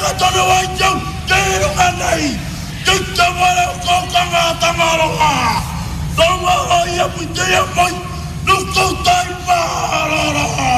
tono wajau, kero anai. Kita wala kau kanga tamaroa. Tonga oia putea moi, nuku tai parara.